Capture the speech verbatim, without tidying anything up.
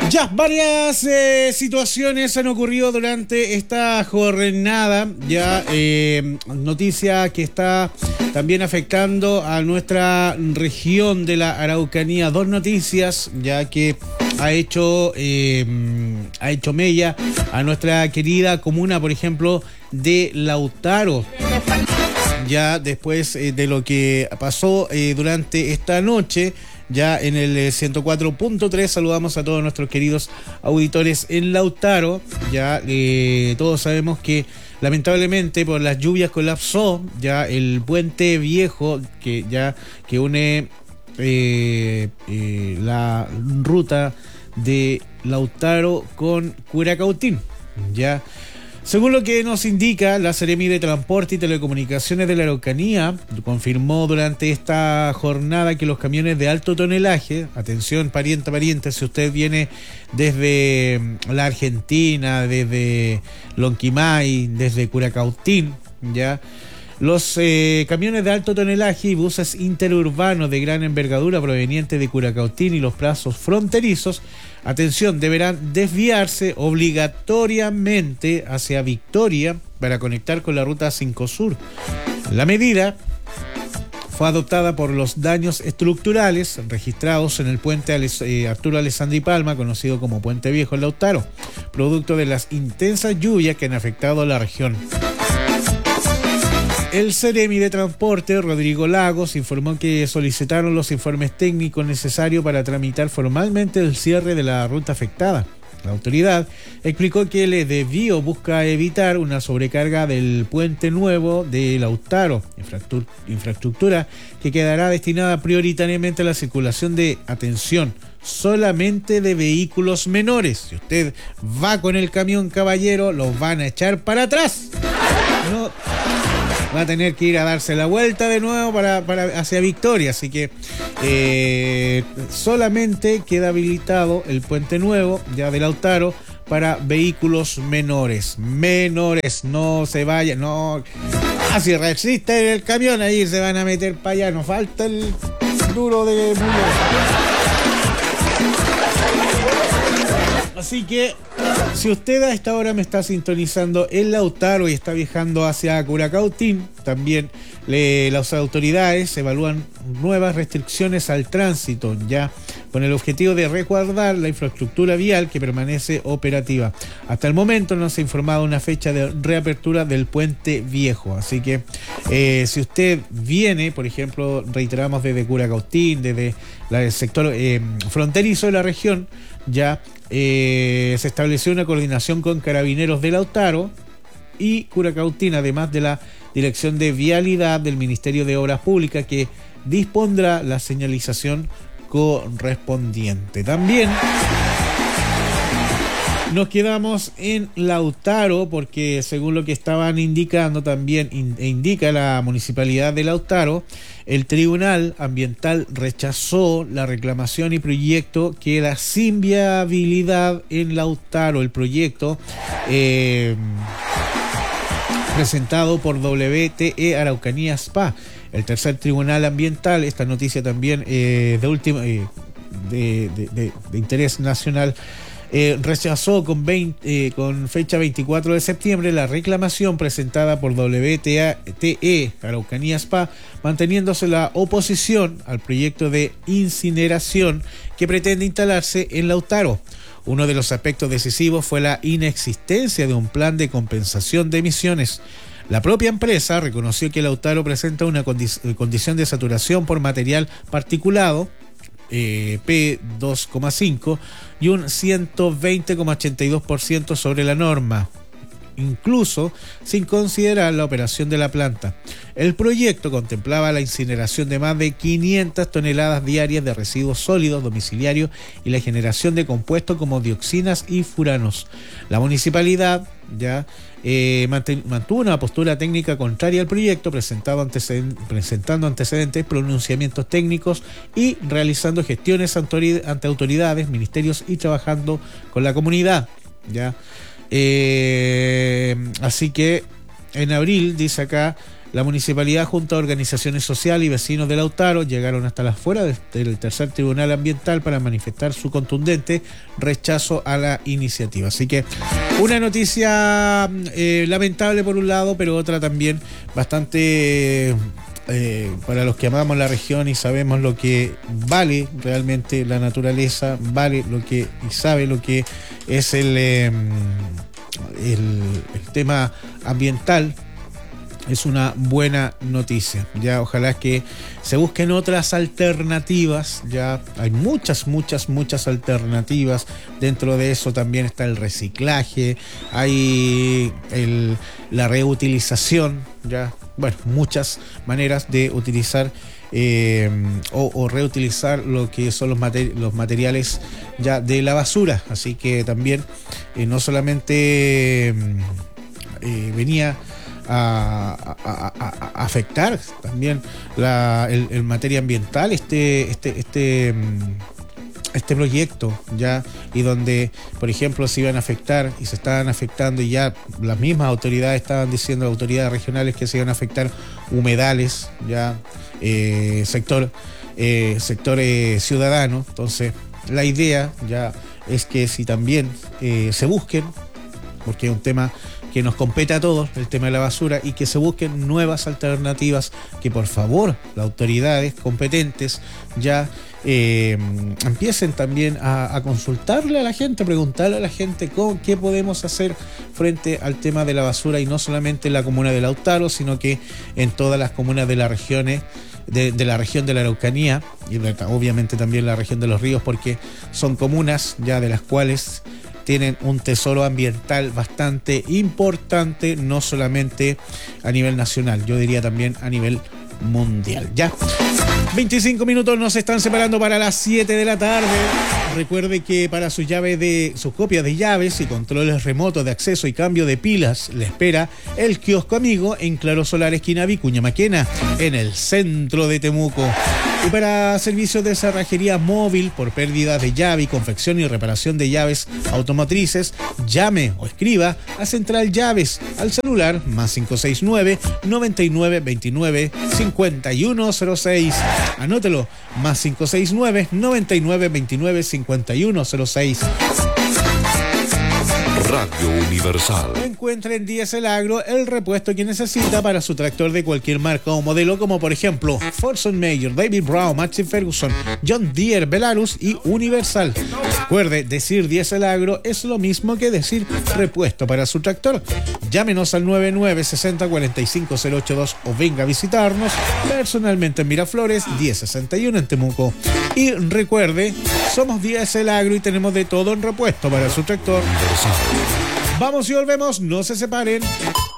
Ya, varias eh, situaciones han ocurrido durante esta jornada. Ya, eh, noticia que está también afectando a nuestra región de la Araucanía. Dos noticias, ya que ha hecho, eh, ha hecho mella a nuestra querida comuna, por ejemplo, de Lautaro. Ya después eh, de lo que pasó eh, durante esta noche, ya en el ciento cuatro punto tres, saludamos a todos nuestros queridos auditores en Lautaro. Ya eh, todos sabemos que lamentablemente por las lluvias colapsó ya el puente viejo que ya que une eh, eh, la ruta de Lautaro con Curacautín. Ya. Según lo que nos indica la Seremi de Transporte y Telecomunicaciones de la Araucanía, confirmó durante esta jornada que los camiones de alto tonelaje, atención pariente, pariente, si usted viene desde la Argentina, desde Lonquimay, desde Curacautín, ya, los eh, camiones de alto tonelaje y buses interurbanos de gran envergadura provenientes de Curacautín y los plazos fronterizos, atención, deberán desviarse obligatoriamente hacia Victoria para conectar con la ruta cinco Sur. La medida fue adoptada por los daños estructurales registrados en el puente eh, Arturo Alessandri Palma, conocido como Puente Viejo en Lautaro, producto de las intensas lluvias que han afectado a la región. El Seremi de Transporte, Rodrigo Lagos, informó que solicitaron los informes técnicos necesarios para tramitar formalmente el cierre de la ruta afectada. La autoridad explicó que el desvío busca evitar una sobrecarga del puente nuevo de Lautaro, infraestructura que quedará destinada prioritariamente a la circulación de, atención, solamente de vehículos menores. Si usted va con el camión, caballero, los van a echar para atrás. No, va a tener que ir a darse la vuelta de nuevo para, para hacia Victoria, así que eh, solamente queda habilitado el puente nuevo ya de Lautaro para vehículos menores, menores, no se vayan, no, ah, si resiste el camión ahí se van a meter para allá, nos falta el duro de mulo. Así que si usted a esta hora me está sintonizando en Lautaro y está viajando hacia Curacautín, también le, las autoridades evalúan nuevas restricciones al tránsito, ya con el objetivo de resguardar la infraestructura vial que permanece operativa. Hasta el momento no se ha informado una fecha de reapertura del puente viejo, así que eh, si usted viene, por ejemplo, reiteramos desde Curacautín, desde la, el sector eh, fronterizo de la región, ya eh, se estableció una coordinación con Carabineros de Lautaro y Curacautín, además de la Dirección de Vialidad del Ministerio de Obras Públicas, que dispondrá la señalización correspondiente. También nos quedamos en Lautaro porque según lo que estaban indicando también in, indica la Municipalidad de Lautaro, el Tribunal Ambiental rechazó la reclamación y proyecto queda sin viabilidad en Lautaro. El proyecto eh, presentado por W T E Araucanía S P A, el tercer Tribunal Ambiental, esta noticia también eh, de, último, eh, de, de, de, de interés nacional, Eh, rechazó con, veinte, eh, con fecha veinticuatro de septiembre la reclamación presentada por W T E Araucanía S P A, manteniéndose la oposición al proyecto de incineración que pretende instalarse en Lautaro. Uno de los aspectos decisivos fue la inexistencia de un plan de compensación de emisiones. La propia empresa reconoció que Lautaro presenta una condi- condición de saturación por material particulado, Eh, P dos coma cinco, y un ciento veinte coma ochenta y dos por ciento sobre la norma, incluso sin considerar la operación de la planta. El proyecto contemplaba la incineración de más de quinientas toneladas diarias de residuos sólidos domiciliarios y la generación de compuestos como dioxinas y furanos. La municipalidad ya eh, mantuvo una postura técnica contraria al proyecto, presentado antecedent presentando antecedentes, pronunciamientos técnicos y realizando gestiones ante autoridades, ministerios y trabajando con la comunidad. Ya. Eh, así que en abril, dice acá, La municipalidad junto a organizaciones sociales y vecinos de Lautaro llegaron hasta las afueras del tercer tribunal ambiental para manifestar su contundente rechazo a la iniciativa. Así que una noticia eh, lamentable por un lado, pero otra también bastante... Eh, para los que amamos la región y sabemos lo que vale realmente la naturaleza, vale lo que y sabe lo que es el, eh, el, el tema ambiental, es una buena noticia. Ya ojalá que se busquen otras alternativas. Ya hay muchas, muchas, muchas alternativas. Dentro de eso también está el reciclaje, hay el, la reutilización, ya. Bueno, muchas maneras de utilizar eh, o, o reutilizar lo que son los, materi- los materiales ya de la basura. Así que también eh, no solamente eh, venía a, a, a, a afectar también la, el, el materia ambiental este este este este proyecto ya, y donde por ejemplo se iban a afectar y se estaban afectando, y ya las mismas autoridades estaban diciendo, autoridades regionales, que se iban a afectar humedales, ya eh, sector eh, sector eh, ciudadano. Entonces la idea ya es que si también eh, se busquen, porque es un tema que nos compete a todos, el tema de la basura, y que se busquen nuevas alternativas, que por favor las autoridades competentes ya eh, empiecen también a, a consultarle a la gente, preguntarle a la gente cómo, qué podemos hacer frente al tema de la basura, y no solamente en la comuna de Lautaro, sino que en todas las comunas de las regiones De, de la región de la Araucanía, y de, obviamente también la región de los ríos, porque son comunas ya de las cuales tienen un tesoro ambiental bastante importante, no solamente a nivel nacional, yo diría también a nivel mundial. Ya, veinticinco minutos nos están separando para las siete de la tarde. Recuerde que para sus llaves de sus copias de llaves y controles remotos de acceso y cambio de pilas le espera el kiosco amigo en Claro Solar, esquina Vicuña Maquena, en el centro de Temuco. Y para servicios de cerrajería móvil por pérdida de llave y confección y reparación de llaves automotrices, llame o escriba a Central Llaves al celular más cinco seis nueve, noventa y nueve, veintinueve, cincuenta y uno cero seis. Anótelo, más cinco seis nueve, noventa y nueve, veintinueve, cincuenta y uno cero seis. Radio Universal. Encuentre en Diesel Agro el repuesto que necesita para su tractor de cualquier marca o modelo, como por ejemplo Forson Mayor, David Brown, Massey Ferguson, John Deere, Belarus y Universal. Recuerde, decir Diesel Agro es lo mismo que decir repuesto para su tractor. Llámenos al nueve nueve sesenta cuarenta y cinco cero ochenta y dos o venga a visitarnos personalmente en Miraflores diez sesenta y uno en Temuco. Y recuerde, somos Diesel Agro y tenemos de todo en repuesto para su tractor. Vamos y volvemos, no se separen.